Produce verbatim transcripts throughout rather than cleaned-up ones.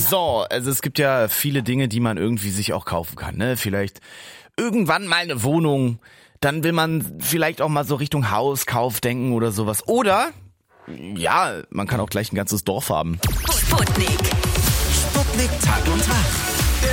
So, also es gibt ja viele Dinge, die man irgendwie sich auch kaufen kann, ne? Vielleicht irgendwann mal eine Wohnung, dann will man vielleicht auch mal so Richtung Hauskauf denken oder sowas. Oder, ja, man kann auch gleich ein ganzes Dorf haben. Sputnik. Sputnik Tag und Tag.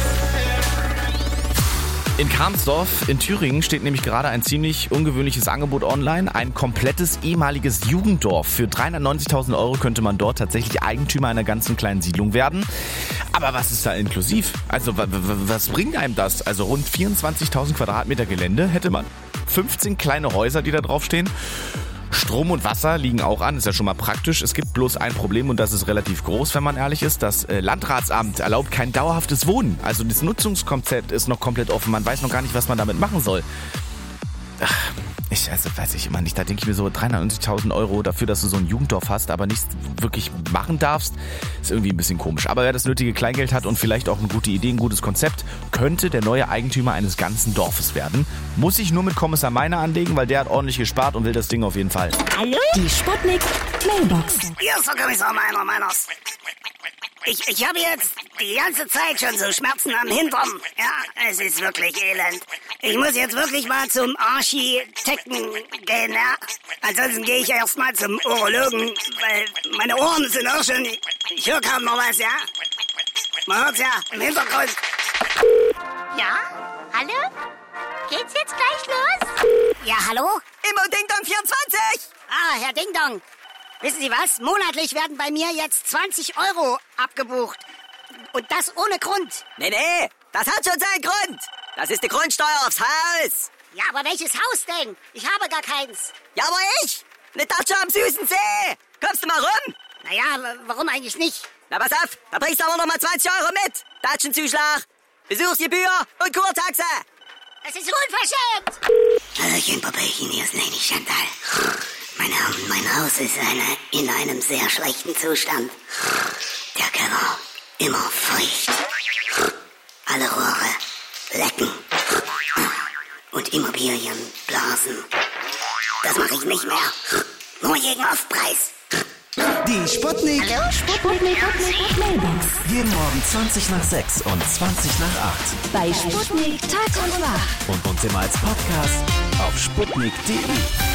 In Karmsdorf in Thüringen steht nämlich gerade ein ziemlich ungewöhnliches Angebot online. Ein komplettes ehemaliges Jugenddorf. Für dreihundertneunzigtausend Euro könnte man dort tatsächlich Eigentümer einer ganzen kleinen Siedlung werden. Aber was ist da inklusiv? Also w- w- was bringt einem das? Also rund vierundzwanzigtausend Quadratmeter Gelände hätte man. fünfzehn kleine Häuser, die da draufstehen. Strom und Wasser liegen auch an, ist ja schon mal praktisch. Es gibt bloß ein Problem und das ist relativ groß, wenn man ehrlich ist. Das Landratsamt erlaubt kein dauerhaftes Wohnen. Also das Nutzungskonzept ist noch komplett offen. Man weiß noch gar nicht, was man damit machen soll. Ach, ich also weiß ich immer nicht. Da denke ich mir so, dreihundertneunzigtausend Euro dafür, dass du so ein Jugenddorf hast, aber nichts wirklich machen darfst, ist irgendwie ein bisschen komisch. Aber wer das nötige Kleingeld hat und vielleicht auch eine gute Idee, ein gutes Konzept, könnte der neue Eigentümer eines ganzen Dorfes werden. Muss ich nur mit Kommissar Meiner anlegen, weil der hat ordentlich gespart und will das Ding auf jeden Fall. Hallo? Die Sputnik Mailbox. Hier ist der Kommissar Meiner, Meiners. Ich, ich habe jetzt die ganze Zeit schon so Schmerzen am Hintern. Ja, es ist wirklich elend. Ich muss jetzt wirklich mal zum Architekten gehen, ja. Ansonsten gehe ich erst mal zum Urologen, weil meine Ohren sind auch schon... Ich höre kaum noch was, ja. Man hört's ja im Hintergrund. Ja? Hallo? Geht's jetzt gleich los? Ja, hallo? Immo Ding Dong vierundzwanzig! Ah, Herr Ding Dong. Wissen Sie was? Monatlich werden bei mir jetzt zwanzig Euro abgebucht. Und das ohne Grund. Nee, nee, das hat schon seinen Grund. Das ist die Grundsteuer aufs Haus. Ja, aber welches Haus denn? Ich habe gar keins. Ja, aber ich? Eine Datsche am süßen See. Kommst du mal rum? Naja, w- warum eigentlich nicht? Na, pass auf, da bringst du aber noch mal zwanzig Euro mit. Datschenzuschlag, Besuchsgebühr und Kurtaxe. Das ist unverschämt. Hallöchen, Popöchen, hier ist Lady Chantal. Meine Herren, mein Haus ist eine, in einem sehr schlechten Zustand. Der Keller immer feucht. Alle Rohre lecken. Und Immobilien blasen. Das mache ich nicht mehr. Nur gegen Aufpreis. Die Sputnik. Hallo? Sputnik Mailbox. Jeden Morgen zwanzig nach sechs und zwanzig nach acht. Bei Sputnik Tag und Wach. Und uns immer als Podcast auf sputnik punkt de.